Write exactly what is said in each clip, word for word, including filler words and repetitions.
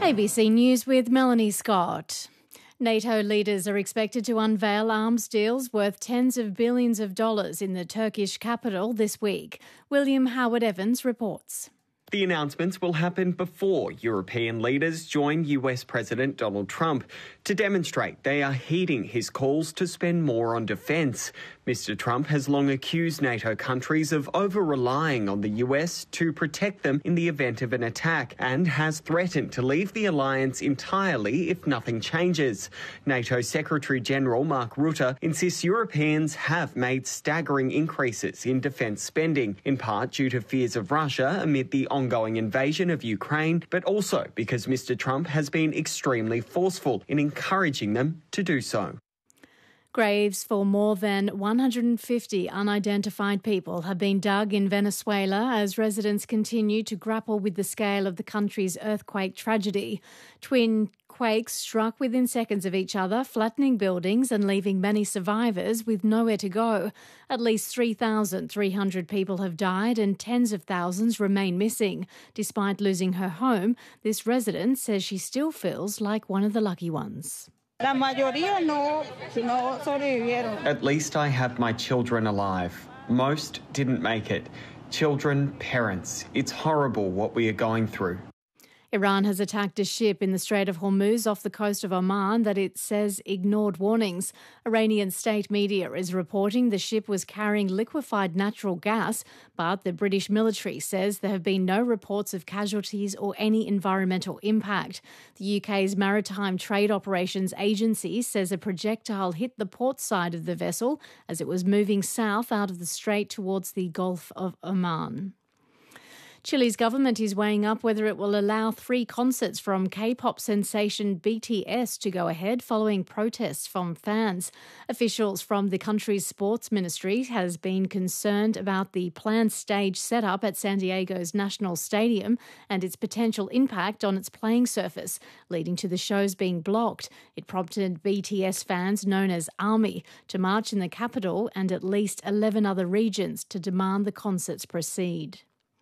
A B C News with Melanie Scott. NATO leaders are expected to unveil arms deals worth tens of billions of dollars in the Turkish capital this week. William Howard-Evans reports. The announcements will happen before European leaders join U S President Donald Trump to demonstrate they are heeding his calls to spend more on defence. Mister Trump has long accused NATO countries of over-relying on the U S to protect them in the event of an attack and has threatened to leave the alliance entirely if nothing changes. NATO Secretary-General Mark Rutte insists Europeans have made staggering increases in defence spending, in part due to fears of Russia amid the ongoing invasion of Ukraine, but also because Mister Trump has been extremely forceful in encouraging them to do so. Graves for more than one hundred fifty unidentified people have been dug in Venezuela as residents continue to grapple with the scale of the country's earthquake tragedy. Twin quakes struck within seconds of each other, flattening buildings and leaving many survivors with nowhere to go. At least three thousand three hundred people have died and tens of thousands remain missing. Despite losing her home, this resident says she still feels like one of the lucky ones. At least I have my children alive. Most didn't make it. Children, parents. It's horrible what we are going through. Iran has attacked a ship in the Strait of Hormuz off the coast of Oman that it says ignored warnings. Iranian state media is reporting the ship was carrying liquefied natural gas, but the British military says there have been no reports of casualties or any environmental impact. The U K's Maritime Trade Operations Agency says a projectile hit the port side of the vessel as it was moving south out of the strait towards the Gulf of Oman. Chile's government is weighing up whether it will allow three concerts from K-pop sensation B T S to go ahead following protests from fans. Officials from the country's sports ministry has been concerned about the planned stage setup at San Diego's National Stadium and its potential impact on its playing surface, leading to the shows being blocked. It prompted B T S fans known as ARMY to march in the capital and at least eleven other regions to demand the concerts proceed.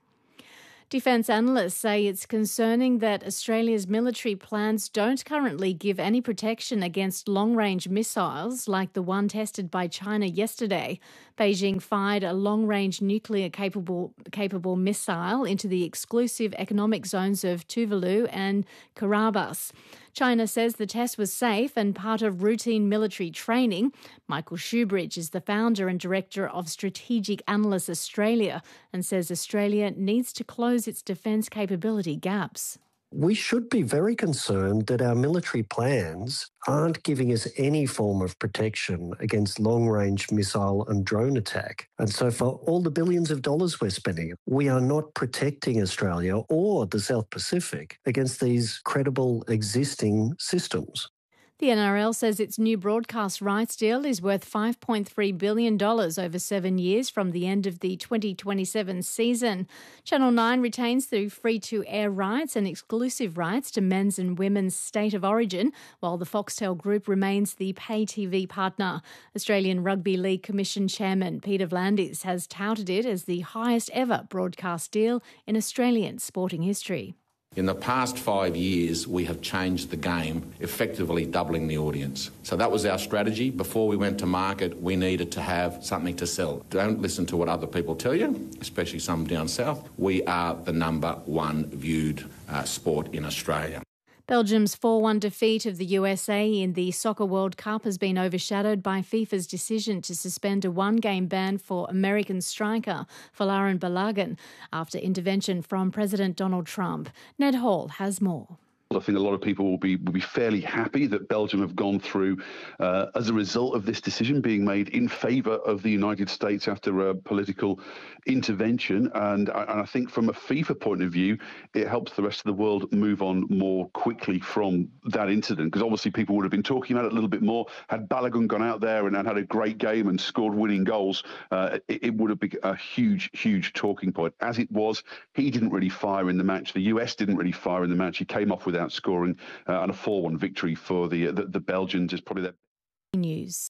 Defence analysts say it's concerning that Australia's military plans don't currently give any protection against long-range missiles like the one tested by China yesterday. Beijing fired a long-range nuclear-capable capable missile into the exclusive economic zones of Tuvalu and Kiribati. China says the test was safe and part of routine military training. Michael Shoebridge is the founder and director of Strategic Analysts Australia and says Australia needs to close its defence capability gaps. We should be very concerned that our military plans aren't giving us any form of protection against long-range missile and drone attack. And so for all the billions of dollars we're spending, we are not protecting Australia or the South Pacific against these credible existing systems. The N R L says its new broadcast rights deal is worth five point three billion dollars over seven years from the end of the twenty twenty-seven season. Channel nine retains the free-to-air rights and exclusive rights to men's and women's state of origin, while the Foxtel Group remains the pay-T V partner. Australian Rugby League Commission Chairman Peter V'landys has touted it as the highest ever broadcast deal in Australian sporting history. In the past five years, we have changed the game, effectively doubling the audience. So that was our strategy. Before we went to market, we needed to have something to sell. Don't listen to what other people tell you, especially some down south. We are the number one viewed uh, sport in Australia. Belgium's four one defeat of the U S A in the Soccer World Cup has been overshadowed by FIFA's decision to suspend a one-game ban for American striker Folarin Balogun after intervention from President Donald Trump. Ned Hall has more. I think a lot of people will be will be fairly happy that Belgium have gone through uh, as a result of this decision being made in favour of the United States after a political intervention. And I, and I think from a FIFA point of view, it helps the rest of the world move on more quickly from that incident, because obviously people would have been talking about it a little bit more. Had Balogun gone out there and had a great game and scored winning goals, uh, it, it would have been a huge, huge talking point. As it was, he didn't really fire in the match. The U S didn't really fire in the match. He came off without scoring, uh, and a four one victory for the, uh, the the Belgians is probably their news.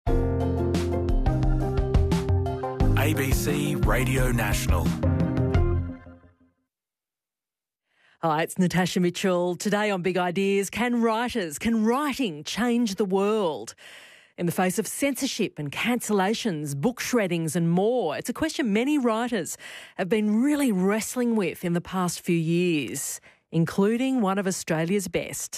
A B C Radio National. Hi, it's Natasha Mitchell. Today on Big Ideas, can writers, can writing change the world? In the face of censorship and cancellations, book shreddings and more, it's a question many writers have been really wrestling with in the past few years, including one of Australia's best.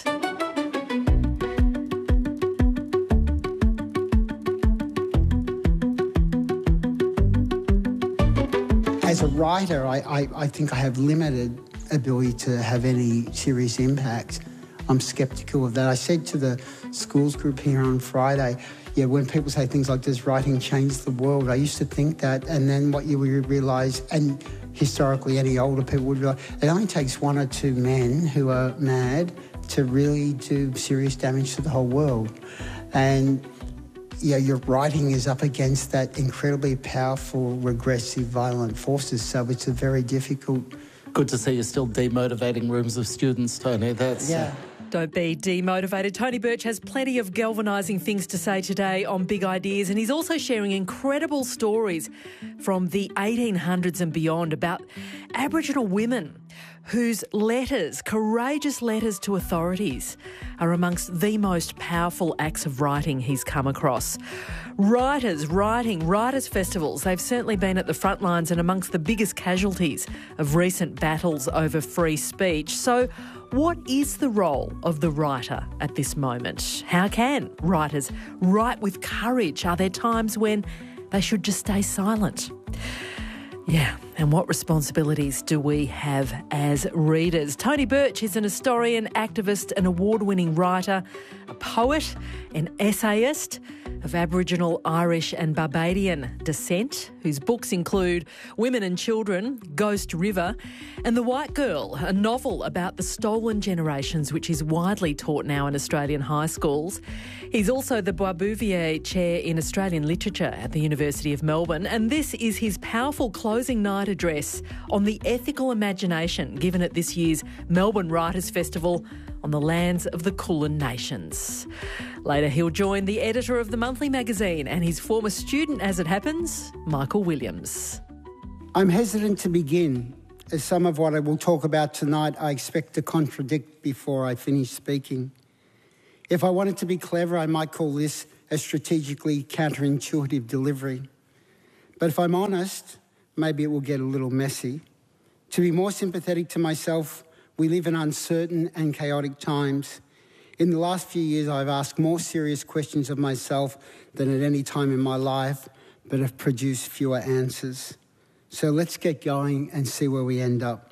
As a writer, I, I, I think I have limited ability to have any serious impact. I'm sceptical of that. I said to the schools group here on Friday, yeah, when people say things like, does writing change the world? I used to think that, and then what you would realise, and historically any older people would realise, it only takes one or two men who are mad to really do serious damage to the whole world. And yeah, your writing is up against that incredibly powerful, regressive, violent forces, so it's a very difficult... Good to see you're still demotivating rooms of students, Tony. That's... Yeah. Don't be demotivated. Tony Birch has plenty of galvanising things to say today on Big Ideas, and he's also sharing incredible stories from the eighteen hundreds and beyond about Aboriginal women whose letters, courageous letters to authorities, are amongst the most powerful acts of writing he's come across. Writers, writing, writers' festivals, they've certainly been at the front lines and amongst the biggest casualties of recent battles over free speech. So what is the role of the writer at this moment? How can writers write with courage? Are there times when they should just stay silent? Yeah, and what responsibilities do we have as readers? Tony Birch is an historian, activist, an award-winning writer, a poet, an essayist of Aboriginal, Irish and Barbadian descent, whose books include Women and Children, Ghost River, and The White Girl, a novel about the stolen generations, which is widely taught now in Australian high schools. He's also the Bois Bouvier Chair in Australian Literature at the University of Melbourne, and this is his powerful closing night address on the ethical imagination given at this year's Melbourne Writers' Festival on the lands of the Kulin Nations. Later, he'll join the editor of the monthly magazine and his former student, as it happens, Michael Williams. I'm hesitant to begin, as some of what I will talk about tonight I expect to contradict before I finish speaking. If I wanted to be clever, I might call this a strategically counterintuitive delivery. But if I'm honest, maybe it will get a little messy. To be more sympathetic to myself, we live in uncertain and chaotic times. In the last few years, I've asked more serious questions of myself than at any time in my life, but have produced fewer answers. So let's get going and see where we end up.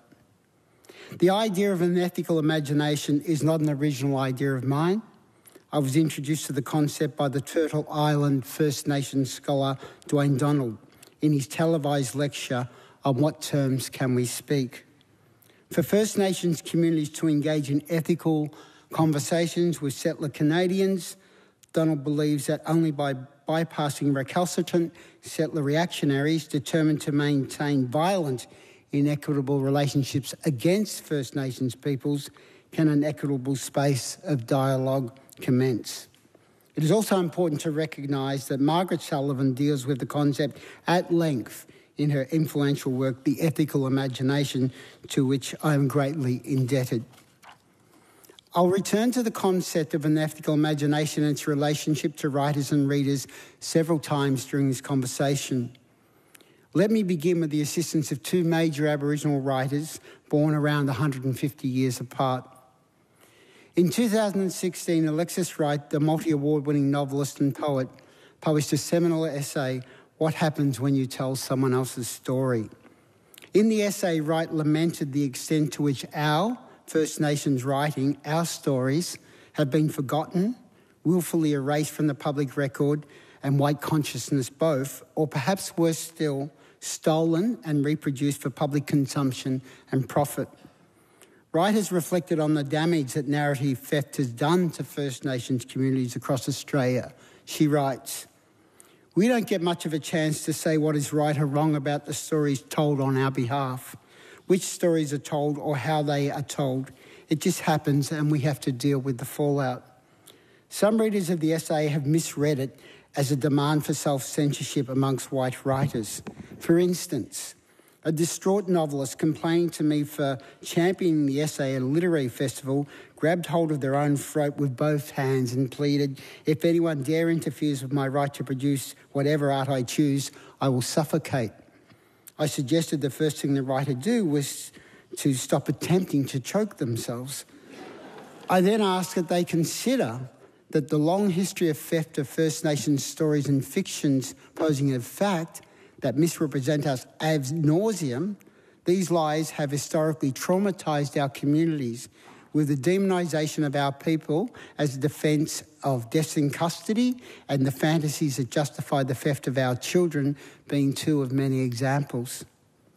The idea of an ethical imagination is not an original idea of mine. I was introduced to the concept by the Turtle Island First Nations scholar Dwayne Donald in his televised lecture on what terms can we speak. For First Nations communities to engage in ethical conversations with settler Canadians, Donald believes that only by bypassing recalcitrant settler reactionaries determined to maintain violent, inequitable relationships against First Nations peoples can an equitable space of dialogue commence. It is also important to recognise that Margaret Sullivan deals with the concept at length in her influential work, The Ethical Imagination, to which I am greatly indebted. I'll return to the concept of an ethical imagination and its relationship to writers and readers several times during this conversation. Let me begin with the assistance of two major Aboriginal writers born around one hundred fifty years apart. In two thousand sixteen, Alexis Wright, the multi-award-winning novelist and poet, published a seminal essay, What Happens When You Tell Someone Else's Story. In the essay, Wright lamented the extent to which our First Nations writing, our stories, have been forgotten, willfully erased from the public record and white consciousness both, or perhaps worse still, stolen and reproduced for public consumption and profit. Wright has reflected on the damage that narrative theft has done to First Nations communities across Australia. She writes, "We don't get much of a chance to say what is right or wrong about the stories told on our behalf, which stories are told or how they are told. It just happens and we have to deal with the fallout." Some readers of the essay have misread it as a demand for self-censorship amongst white writers. For instance, A distraught novelist complaining to me for championing the essay at a literary festival grabbed hold of their own throat with both hands and pleaded, "If anyone dare interferes with my right to produce whatever art I choose, I will suffocate." I suggested the first thing the writer do was to stop attempting to choke themselves. I then asked that they consider that the long history of theft of First Nations stories and fictions posing a fact that misrepresent us ad nauseum, these lies have historically traumatised our communities with the demonisation of our people as a defence of deaths in custody and the fantasies that justify the theft of our children being two of many examples.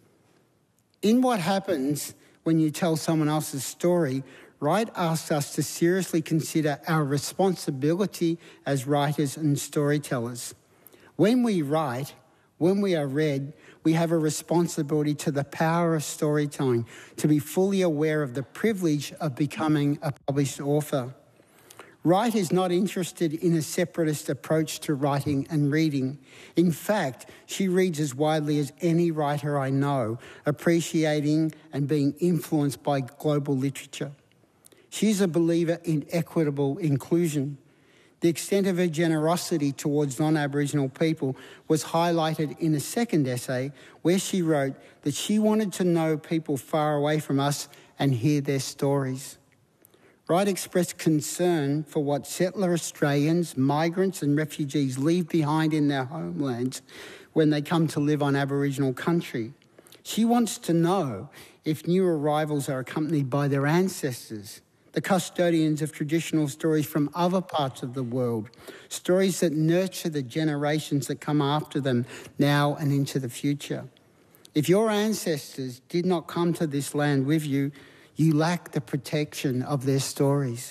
In What Happens When You Tell Someone Else's Story, Wright asks us to seriously consider our responsibility as writers and storytellers. When we write, when we are read, we have a responsibility to the power of storytelling, to be fully aware of the privilege of becoming a published author. Wright is not interested in a separatist approach to writing and reading. In fact, she reads as widely as any writer I know, appreciating and being influenced by global literature. She's a believer in equitable inclusion. The extent of her generosity towards non-Aboriginal people was highlighted in a second essay where she wrote that she wanted to know people far away from us and hear their stories. Wright expressed concern for what settler Australians, migrants and refugees leave behind in their homelands when they come to live on Aboriginal country. She wants to know if new arrivals are accompanied by their ancestors, the custodians of traditional stories from other parts of the world, stories that nurture the generations that come after them now and into the future. If your ancestors did not come to this land with you, you lack the protection of their stories.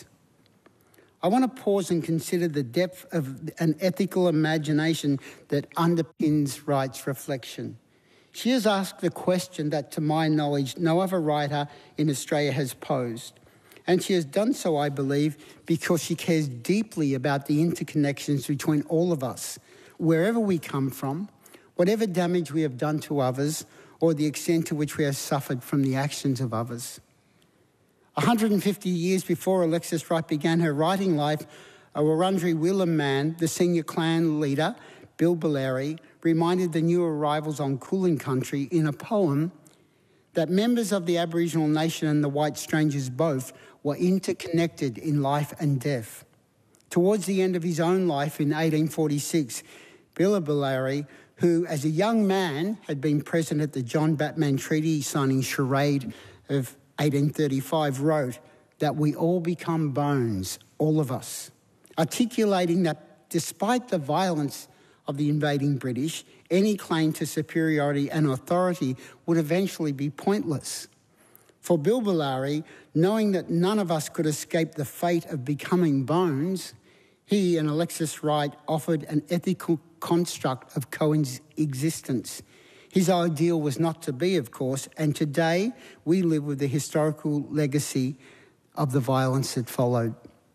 I want to pause and consider the depth of an ethical imagination that underpins Wright's reflection. She has asked the question that, to my knowledge, no other writer in Australia has posed. And she has done so, I believe, because she cares deeply about the interconnections between all of us, wherever we come from, whatever damage we have done to others, or the extent to which we have suffered from the actions of others. one hundred fifty years before Alexis Wright began her writing life, a Wurundjeri Willam man, the senior clan leader, Bill Balleri, reminded the new arrivals on Kulin country in a poem that members of the Aboriginal nation and the white strangers both were interconnected in life and death. Towards the end of his own life in eighteen forty-six, Bill Balleri, who as a young man had been present at the John Batman Treaty signing charade of eighteen thirty-five, wrote that we all become bones, all of us, articulating that despite the violence of the invading British, any claim to superiority and authority would eventually be pointless. For Bill Balleri, knowing that none of us could escape the fate of becoming bones, he and Alexis Wright offered an ethical construct of coexistence. His ideal was not to be, of course, and today we live with the historical legacy of the violence that followed.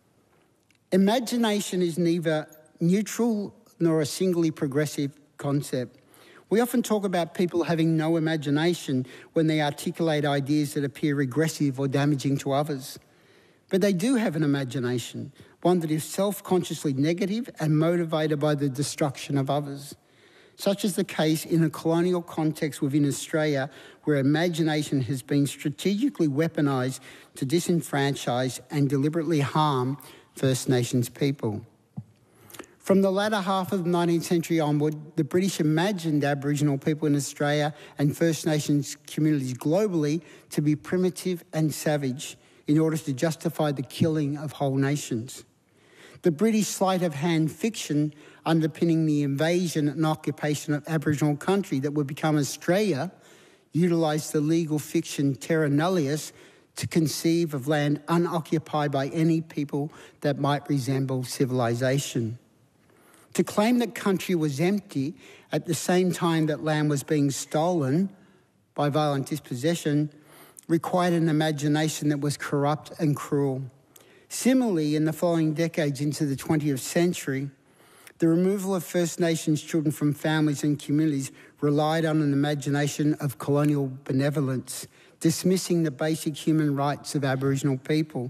Imagination is neither neutral nor a singly progressive concept. We often talk about people having no imagination when they articulate ideas that appear regressive or damaging to others. But they do have an imagination, one that is self-consciously negative and motivated by the destruction of others. Such is the case in a colonial context within Australia, where imagination has been strategically weaponised to disenfranchise and deliberately harm First Nations people. From the latter half of the nineteenth century onward, the British imagined Aboriginal people in Australia and First Nations communities globally to be primitive and savage in order to justify the killing of whole nations. The British sleight of hand fiction underpinning the invasion and occupation of Aboriginal country that would become Australia utilised the legal fiction terra nullius to conceive of land unoccupied by any people that might resemble civilisation. To claim that country was empty at the same time that land was being stolen by violent dispossession required an imagination that was corrupt and cruel. Similarly, in the following decades into the twentieth century, The removal of First Nations children from families and communities relied on an imagination of colonial benevolence, dismissing the basic human rights of Aboriginal people.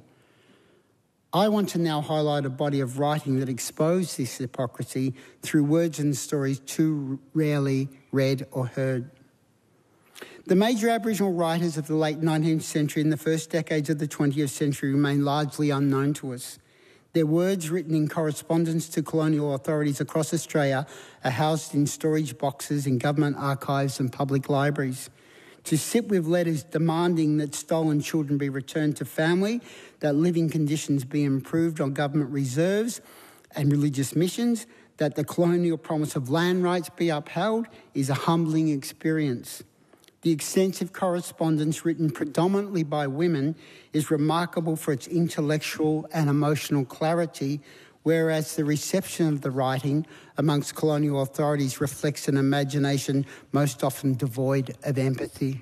I want to now highlight a body of writing that exposed this hypocrisy through words and stories too rarely read or heard. The major Aboriginal writers of the late nineteenth century and the first decades of the twentieth century remain largely unknown to us. Their words, written in correspondence to colonial authorities across Australia, are housed in storage boxes in government archives and public libraries. To sit with letters demanding that stolen children be returned to family, that living conditions be improved on government reserves and religious missions, that the colonial promise of land rights be upheld is a humbling experience. The extensive correspondence written predominantly by women is remarkable for its intellectual and emotional clarity, whereas the reception of the writing amongst colonial authorities reflects an imagination most often devoid of empathy.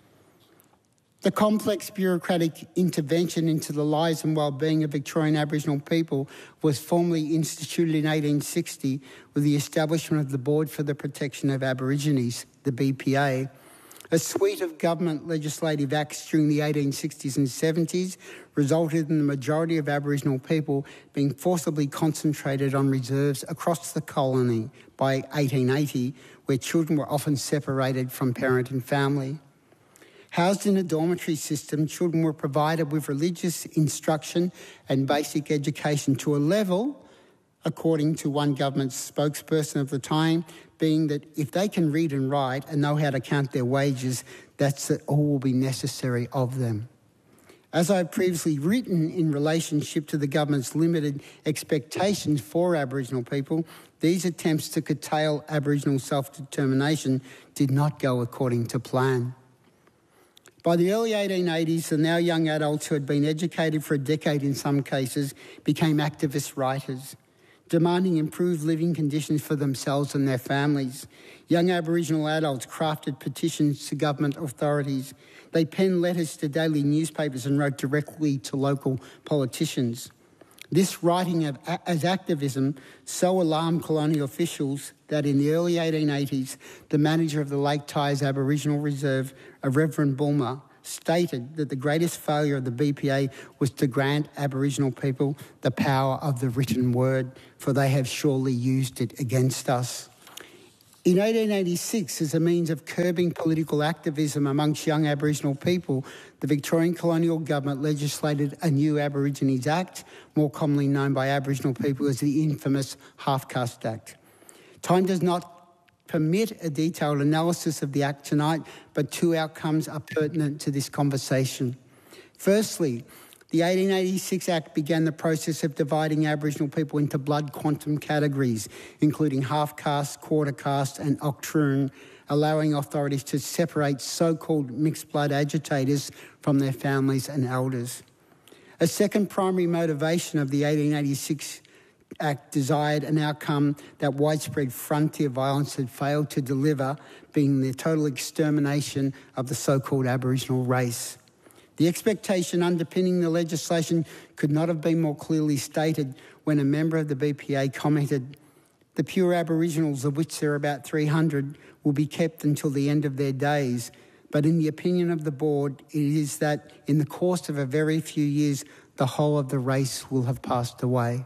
The complex bureaucratic intervention into the lives and well-being of Victorian Aboriginal people was formally instituted in eighteen sixty with the establishment of the Board for the Protection of Aborigines, the B P A. A suite of government legislative acts during the eighteen sixties and seventies resulted in the majority of Aboriginal people being forcibly concentrated on reserves across the colony by eighteen eighty, where children were often separated from parent and family. Housed in a dormitory system, children were provided with religious instruction and basic education to a level, according to one government spokesperson of the time, being that if they can read and write and know how to count their wages, that's all will be necessary of them. As I've previously written in relationship to the government's limited expectations for Aboriginal people, these attempts to curtail Aboriginal self-determination did not go according to plan. By the early eighteen eighties, the now young adults who had been educated for a decade in some cases became activist writers, demanding improved living conditions for themselves and their families. Young Aboriginal adults crafted petitions to government authorities. They penned letters to daily newspapers and wrote directly to local politicians. This writing of, as activism so alarmed colonial officials that in the early eighteen eighties, the manager of the Lake Tyers Aboriginal Reserve, a Reverend Bulmer, stated that the greatest failure of the B P A was to grant Aboriginal people the power of the written word, for they have surely used it against us. In eighteen eighty-six, as a means of curbing political activism amongst young Aboriginal people, the Victorian colonial government legislated a new Aborigines Act, more commonly known by Aboriginal people as the infamous Half-Caste Act. Time does not permit a detailed analysis of the Act tonight, but two outcomes are pertinent to this conversation. Firstly, the eighteen eighty-six Act began the process of dividing Aboriginal people into blood quantum categories, including half-caste, quarter-caste and octoroon, allowing authorities to separate so-called mixed-blood agitators from their families and elders. A second primary motivation of the eighteen eighty-six Act desired an outcome that widespread frontier violence had failed to deliver, being the total extermination of the so-called Aboriginal race. The expectation underpinning the legislation could not have been more clearly stated when a member of the B P A commented, "The pure Aboriginals, of which there are about three hundred, will be kept until the end of their days. But in the opinion of the board, it is that in the course of a very few years, the whole of the race will have passed away."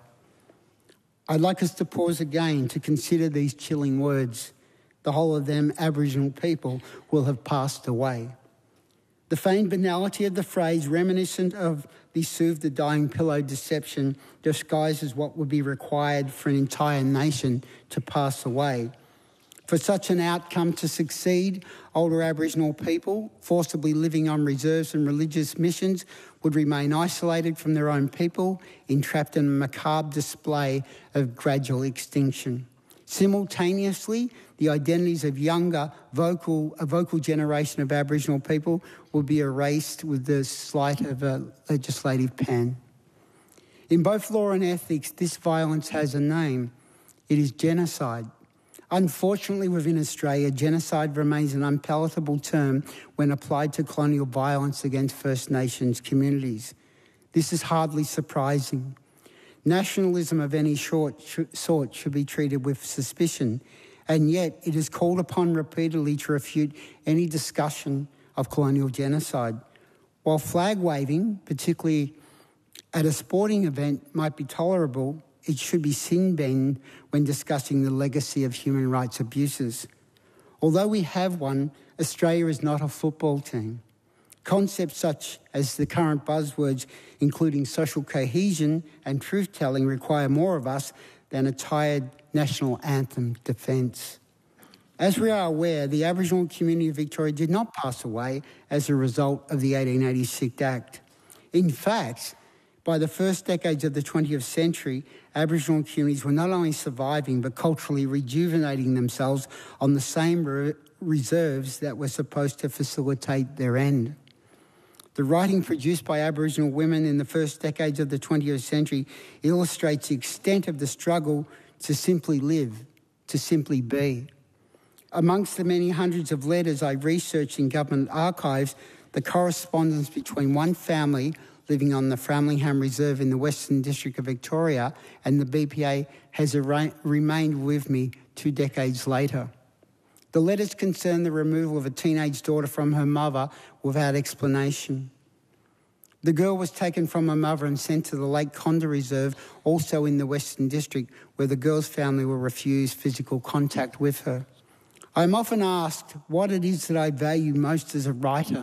I'd like us to pause again to consider these chilling words. The whole of them, Aboriginal people, will have passed away. The feigned banality of the phrase, reminiscent of the soothe the dying pillow deception, disguises what would be required for an entire nation to pass away. For such an outcome to succeed, older Aboriginal people, forcibly living on reserves and religious missions, would remain isolated from their own people, entrapped in a macabre display of gradual extinction. Simultaneously, the identities of younger, vocal, a vocal generation of Aboriginal people will be erased with the sleight of a legislative pen. In both law and ethics, this violence has a name. It is genocide. Unfortunately, within Australia, genocide remains an unpalatable term when applied to colonial violence against First Nations communities. This is hardly surprising. Nationalism of any short, sh- sort should be treated with suspicion, and yet it is called upon repeatedly to refute any discussion of colonial genocide. While flag waving, particularly at a sporting event, might be tolerable, it should be sin-bin when discussing the legacy of human rights abuses. Although we have one, Australia is not a football team. Concepts such as the current buzzwords, including social cohesion and truth-telling, require more of us than a tired national anthem defence. As we are aware, the Aboriginal community of Victoria did not pass away as a result of the eighteen eighty-six Act. In fact, by the first decades of the twentieth century, Aboriginal communities were not only surviving but culturally rejuvenating themselves on the same re- reserves that were supposed to facilitate their end. The writing produced by Aboriginal women in the first decades of the twentieth century illustrates the extent of the struggle to simply live, to simply be. Amongst the many hundreds of letters I researched in government archives, the correspondence between one family living on the Framlingham Reserve in the Western District of Victoria and the B P A has ar- remained with me two decades later. The letters concern the removal of a teenage daughter from her mother without explanation. The girl was taken from her mother and sent to the Lake Conda Reserve, also in the Western District, where the girl's family were refused physical contact with her. I'm often asked what it is that I value most as a writer.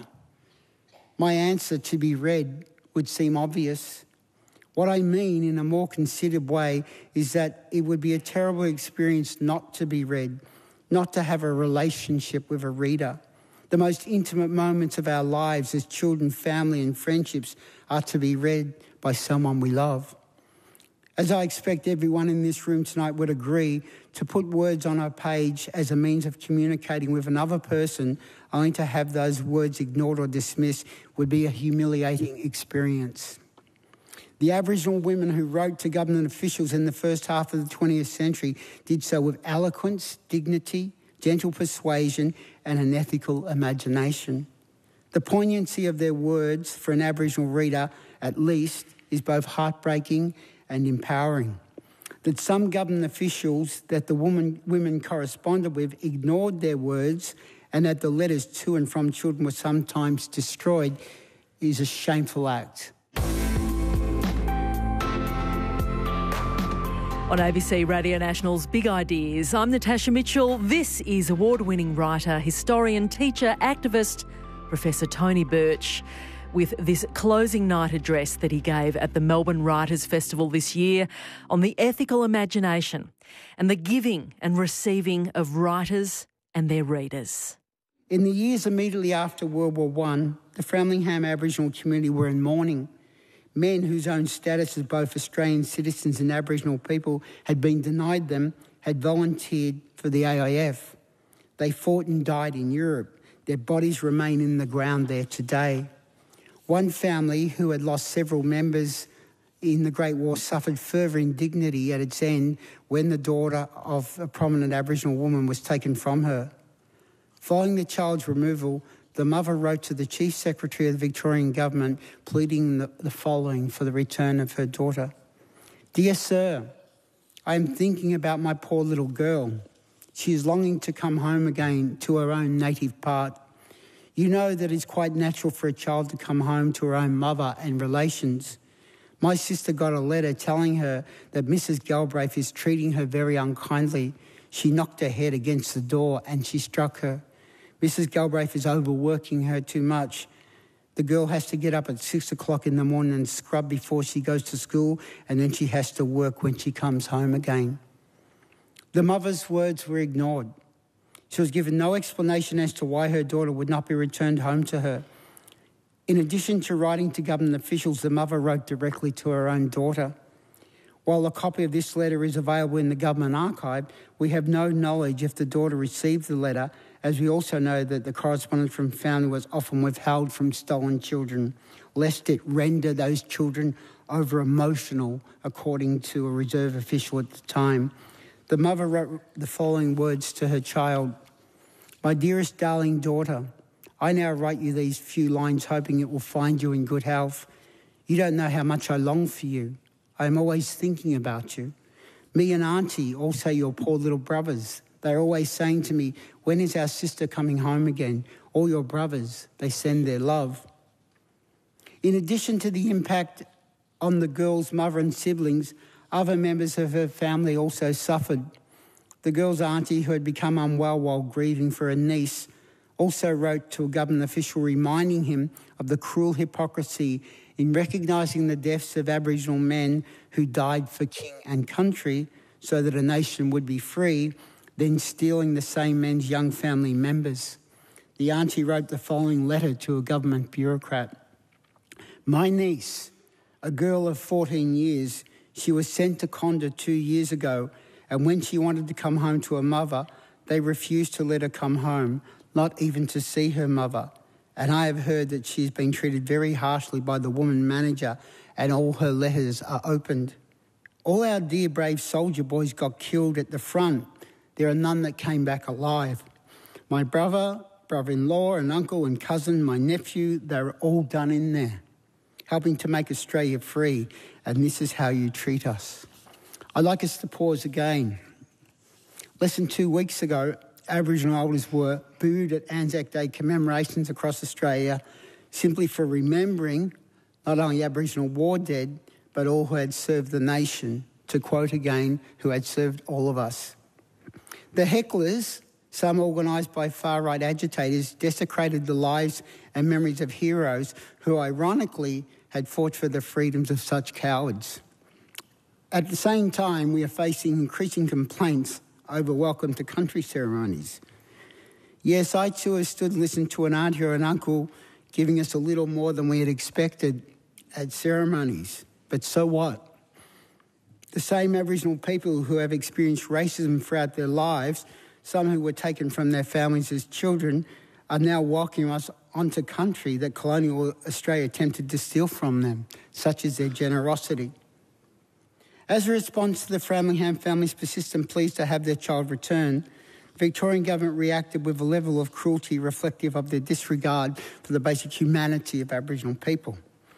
My answer, to be read, would seem obvious. What I mean in a more considered way is that it would be a terrible experience not to be read, not to have a relationship with a reader. The most intimate moments of our lives as children, family and friendships are to be read by someone we love. As I expect everyone in this room tonight would agree, to put words on a page as a means of communicating with another person only to have those words ignored or dismissed would be a humiliating experience. The Aboriginal women who wrote to government officials in the first half of the twentieth century did so with eloquence, dignity, gentle persuasion and an ethical imagination. The poignancy of their words for an Aboriginal reader, at least, is both heartbreaking and empowering. That some government officials that the woman, women corresponded with ignored their words and that the letters to and from children were sometimes destroyed is a shameful act. On A B C Radio National's Big Ideas, I'm Natasha Mitchell. This is award-winning writer, historian, teacher, activist, Professor Tony Birch, with this closing night address that he gave at the Melbourne Writers' Festival this year on the ethical imagination and the giving and receiving of writers and their readers. In the years immediately after World War One, the Framlingham Aboriginal community were in mourning. Men whose own status as both Australian citizens and Aboriginal people had been denied them had volunteered for the A I F. They fought and died in Europe. Their bodies remain in the ground there today. One family who had lost several members in the Great War suffered further indignity at its end when the daughter of a prominent Aboriginal woman was taken from her. Following the child's removal, the mother wrote to the Chief Secretary of the Victorian Government pleading the, the following for the return of her daughter. Dear Sir, I am thinking about my poor little girl. She is longing to come home again to her own native part. You know that it's quite natural for a child to come home to her own mother and relations. My sister got a letter telling her that Missus Galbraith is treating her very unkindly. She knocked her head against the door and she struck her. Missus Galbraith is overworking her too much. The girl has to get up at six o'clock in the morning and scrub before she goes to school, and then she has to work when she comes home again. The mother's words were ignored. She was given no explanation as to why her daughter would not be returned home to her. In addition to writing to government officials, the mother wrote directly to her own daughter. While a copy of this letter is available in the government archive, we have no knowledge if the daughter received the letter, as we also know that the correspondence from family was often withheld from stolen children, lest it render those children over-emotional, according to a reserve official at the time. The mother wrote the following words to her child. My dearest darling daughter, I now write you these few lines hoping it will find you in good health. You don't know how much I long for you. I'm always thinking about you. Me and Auntie, also your poor little brothers. They're always saying to me, when is our sister coming home again? All your brothers, they send their love. In addition to the impact on the girl's mother and siblings, other members of her family also suffered. The girl's auntie, who had become unwell while grieving for a niece, also wrote to a government official reminding him of the cruel hypocrisy in recognising the deaths of Aboriginal men who died for king and country so that a nation would be free, then stealing the same men's young family members. The auntie wrote the following letter to a government bureaucrat. My niece, a girl of fourteen years, she was sent to Conda two years ago, and when she wanted to come home to her mother, they refused to let her come home, not even to see her mother. And I have heard that she's been treated very harshly by the woman manager, and all her letters are opened. All our dear brave soldier boys got killed at the front. There are none that came back alive. My brother, brother-in-law and uncle and cousin, my nephew, they're all done in there, helping to make Australia free, and this is how you treat us. I'd like us to pause again. Less than two weeks ago, Aboriginal elders were booed at Anzac Day commemorations across Australia simply for remembering not only Aboriginal war dead, but all who had served the nation, to quote again, who had served all of us. The hecklers, some organised by far-right agitators, desecrated the lives and memories of heroes who ironically had fought for the freedoms of such cowards. At the same time, we are facing increasing complaints over welcome to country ceremonies. Yes, I too have stood and listened to an auntie or an uncle giving us a little more than we had expected at ceremonies. But so what? The same Aboriginal people who have experienced racism throughout their lives, some who were taken from their families as children, are now welcoming us onto country that colonial Australia attempted to steal from them, such as their generosity. As a response to the Framingham family's persistent pleas to have their child returned, the Victorian government reacted with a level of cruelty reflective of their disregard for the basic humanity of Aboriginal people.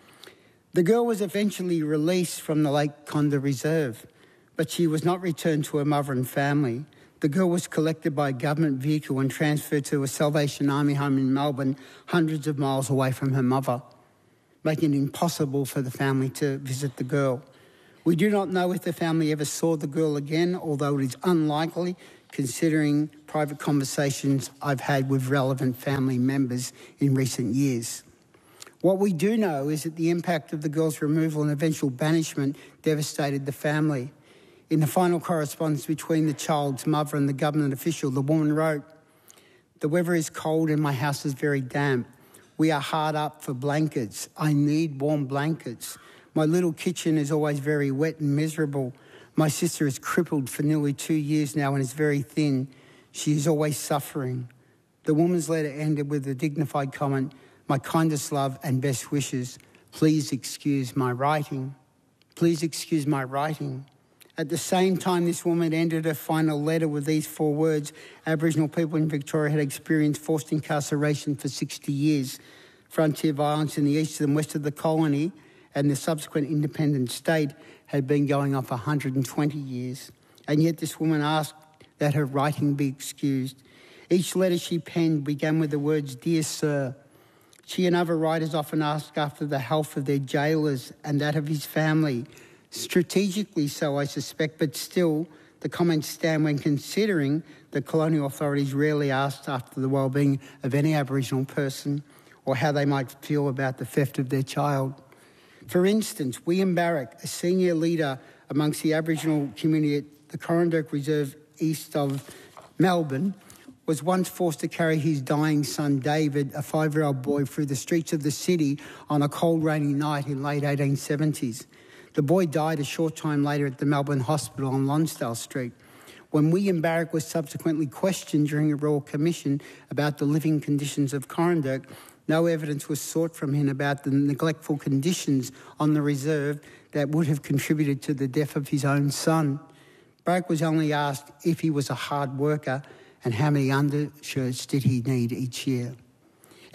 The girl was eventually released from the Lake Conda Reserve, but she was not returned to her mother and family. The girl was collected by a government vehicle and transferred to a Salvation Army home in Melbourne, hundreds of miles away from her mother, making it impossible for the family to visit the girl. We do not know if the family ever saw the girl again, although it is unlikely, considering private conversations I've had with relevant family members in recent years. What we do know is that the impact of the girl's removal and eventual banishment devastated the family. In the final correspondence between the child's mother and the government official, the woman wrote, "The weather is cold and my house is very damp. We are hard up for blankets. I need warm blankets. My little kitchen is always very wet and miserable. My sister is crippled for nearly two years now and is very thin. She is always suffering." The woman's letter ended with a dignified comment, "My kindest love and best wishes. Please excuse my writing. Please excuse my writing." At the same time, this woman ended her final letter with these four words: Aboriginal people in Victoria had experienced forced incarceration for sixty years. Frontier violence in the east and west of the colony and the subsequent independent state had been going on for one hundred twenty years. And yet this woman asked that her writing be excused. Each letter she penned began with the words, "Dear Sir." She and other writers often ask after the health of their jailers and that of his family. Strategically so, I suspect, but still the comments stand when considering the colonial authorities rarely asked after the well-being of any Aboriginal person or how they might feel about the theft of their child. For instance, William Barrack, a senior leader amongst the Aboriginal community at the Coranderrk Reserve east of Melbourne, was once forced to carry his dying son David, a five-year-old boy, through the streets of the city on a cold, rainy night in late eighteen seventies. The boy died a short time later at the Melbourne Hospital on Lonsdale Street. When William Barrack was subsequently questioned during a Royal Commission about the living conditions of Coranderrk, no evidence was sought from him about the neglectful conditions on the reserve that would have contributed to the death of his own son. Barrack was only asked if he was a hard worker and how many undershirts did he need each year.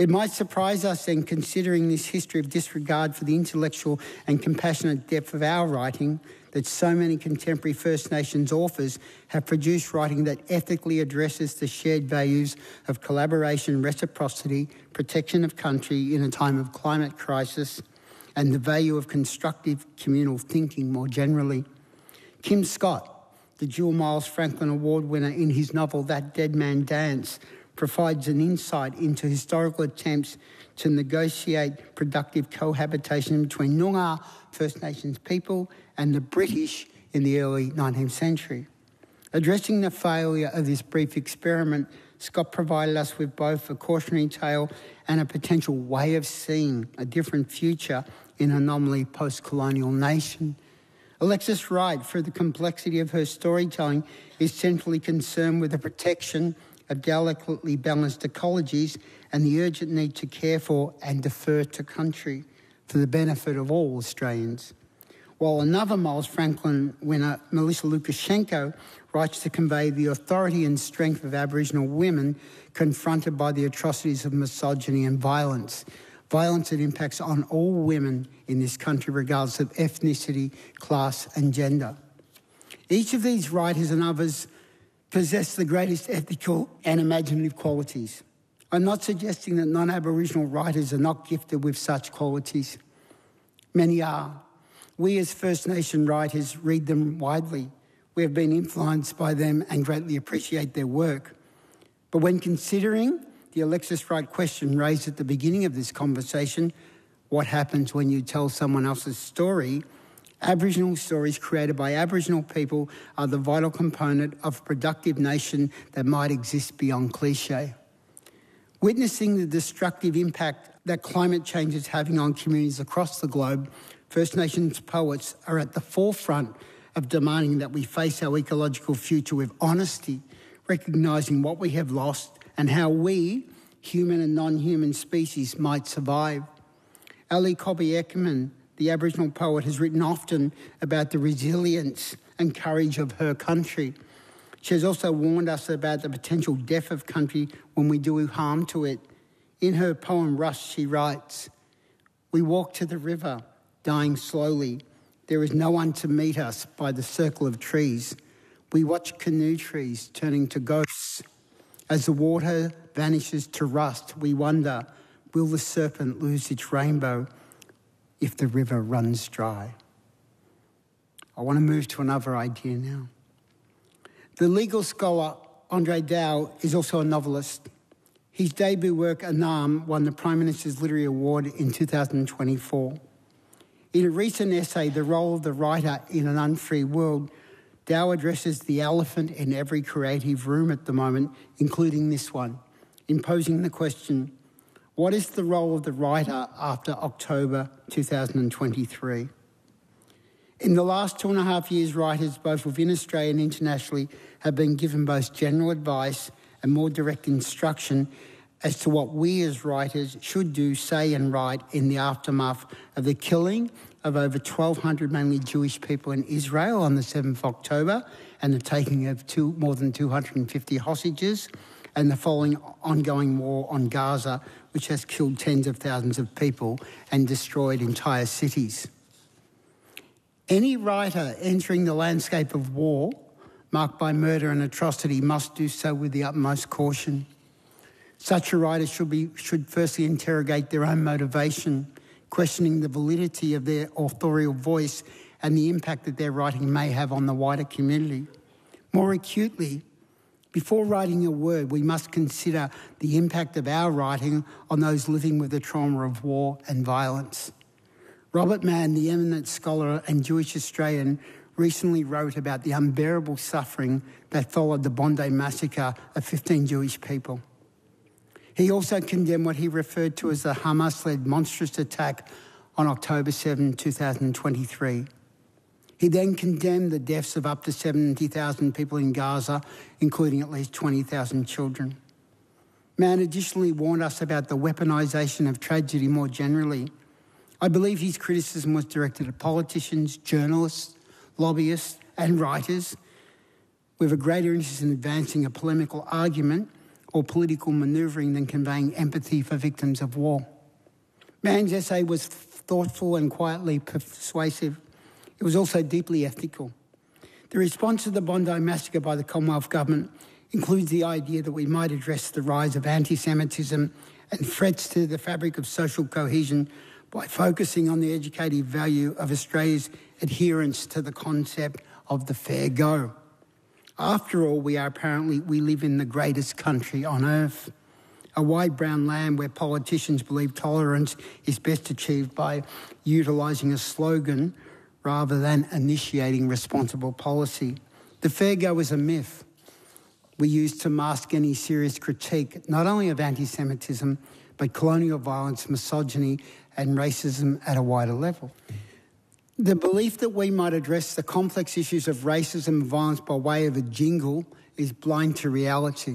It might surprise us then, considering this history of disregard for the intellectual and compassionate depth of our writing, that so many contemporary First Nations authors have produced writing that ethically addresses the shared values of collaboration, reciprocity, protection of country in a time of climate crisis, and the value of constructive communal thinking more generally. Kim Scott, the dual Miles Franklin Award winner, in his novel That Dead Man Dance, provides an insight into historical attempts to negotiate productive cohabitation between Noongar First Nations people and the British in the early nineteenth century. Addressing the failure of this brief experiment, Scott provided us with both a cautionary tale and a potential way of seeing a different future in a nominally post-colonial nation. Alexis Wright, through the complexity of her storytelling, is centrally concerned with the protection of delicately balanced ecologies and the urgent need to care for and defer to country for the benefit of all Australians. While another Miles Franklin winner, Melissa Lukashenko, writes to convey the authority and strength of Aboriginal women confronted by the atrocities of misogyny and violence. Violence that impacts on all women in this country regardless of ethnicity, class and gender. Each of these writers and others possess the greatest ethical and imaginative qualities. I'm not suggesting that non-Aboriginal writers are not gifted with such qualities. Many are. We as First Nation writers read them widely. We have been influenced by them and greatly appreciate their work. But when considering the Alexis Wright question raised at the beginning of this conversation, what happens when you tell someone else's story, Aboriginal stories created by Aboriginal people are the vital component of a productive nation that might exist beyond cliche. Witnessing the destructive impact that climate change is having on communities across the globe, First Nations poets are at the forefront of demanding that we face our ecological future with honesty, recognising what we have lost and how we, human and non-human species, might survive. Ali Cobby Eckermann, the Aboriginal poet, has written often about the resilience and courage of her country. She has also warned us about the potential death of country when we do harm to it. In her poem Rust, she writes, "We walk to the river, dying slowly. There is no one to meet us by the circle of trees. We watch canoe trees turning to ghosts. As the water vanishes to rust, we wonder, will the serpent lose its rainbow if the river runs dry?" I want to move to another idea now. The legal scholar Andre Dow is also a novelist. His debut work, Anam, won the Prime Minister's Literary Award in two thousand twenty-four. In a recent essay, The Role of the Writer in an Unfree World, Dow addresses the elephant in every creative room at the moment, including this one, imposing the question, what is the role of the writer after October two thousand twenty-three? In the last two and a half years, writers, both within Australia and internationally, have been given both general advice and more direct instruction as to what we as writers should do, say and write in the aftermath of the killing of over twelve hundred mainly Jewish people in Israel on the seventh of October and the taking of two, more than two hundred fifty hostages and the following ongoing war on Gaza, which has killed tens of thousands of people and destroyed entire cities. Any writer entering the landscape of war, marked by murder and atrocity, must do so with the utmost caution. Such a writer should, be, should firstly interrogate their own motivation, questioning the validity of their authorial voice and the impact that their writing may have on the wider community. More acutely, before writing a word, we must consider the impact of our writing on those living with the trauma of war and violence. Robert Mann, the eminent scholar and Jewish Australian, recently wrote about the unbearable suffering that followed the Bondi massacre of fifteen Jewish people. He also condemned what he referred to as the Hamas-led monstrous attack on October seventh, two thousand twenty-three. He then condemned the deaths of up to seventy thousand people in Gaza, including at least twenty thousand children. Mann additionally warned us about the weaponisation of tragedy more generally. I believe his criticism was directed at politicians, journalists, lobbyists and writers with a greater interest in advancing a polemical argument or political manoeuvring than conveying empathy for victims of war. Mann's essay was thoughtful and quietly persuasive. It was also deeply ethical. The response to the Bondi massacre by the Commonwealth Government includes the idea that we might address the rise of anti-Semitism and threats to the fabric of social cohesion by focusing on the educative value of Australia's adherence to the concept of the fair go. After all, we are apparently, we live in the greatest country on earth, a wide brown land where politicians believe tolerance is best achieved by utilising a slogan rather than initiating responsible policy. The fair go is a myth we use to mask any serious critique, not only of anti-Semitism, but colonial violence, misogyny and racism at a wider level. The belief that we might address the complex issues of racism and violence by way of a jingle is blind to reality.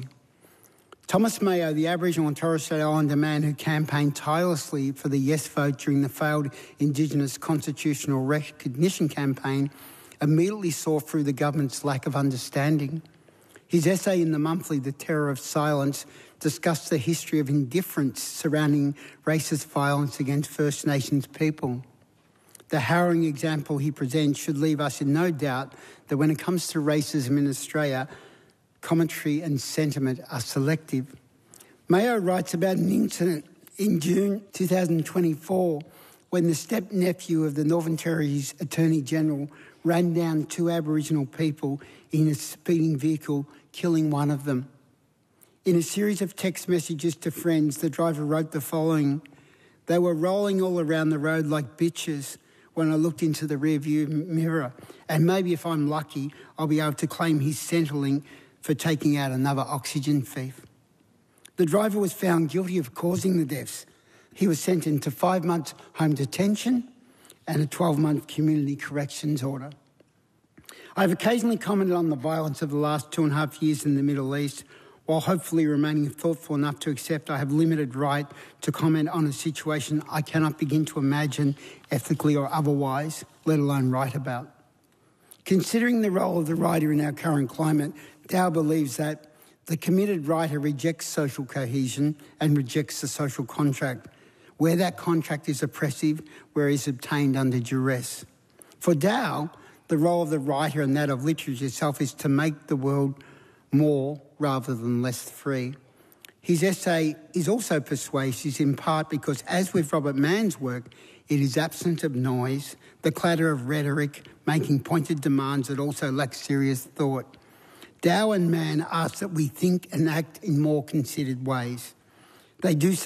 Thomas Mayo, the Aboriginal and Torres Strait Islander man who campaigned tirelessly for the yes vote during the failed Indigenous constitutional recognition campaign, immediately saw through the government's lack of understanding. His essay in the monthly, The Terror of Silence, discussed the history of indifference surrounding racist violence against First Nations people. The harrowing example he presents should leave us in no doubt that when it comes to racism in Australia, commentary and sentiment are selective. Mayo writes about an incident in June two thousand twenty-four when the step-nephew of the Northern Territory's Attorney General ran down two Aboriginal people in a speeding vehicle, killing one of them. In a series of text messages to friends, the driver wrote the following: "They were rolling all around the road like bitches when I looked into the rearview mirror, and maybe if I'm lucky, I'll be able to claim his Centrelink for taking out another oxygen thief." The driver was found guilty of causing the deaths. He was sentenced to five months home detention and a twelve-month community corrections order. I've occasionally commented on the violence of the last two and a half years in the Middle East, while hopefully remaining thoughtful enough to accept I have limited right to comment on a situation I cannot begin to imagine, ethically or otherwise, let alone write about. Considering the role of the writer in our current climate, Dow believes that the committed writer rejects social cohesion and rejects the social contract, where that contract is oppressive, where it is obtained under duress. For Dow, the role of the writer and that of literature itself is to make the world more rather than less free. His essay is also persuasive in part because, as with Robert Mann's work, it is absent of noise, the clatter of rhetoric, making pointed demands that also lack serious thought. Dow and Mann ask that we think and act in more considered ways. They do so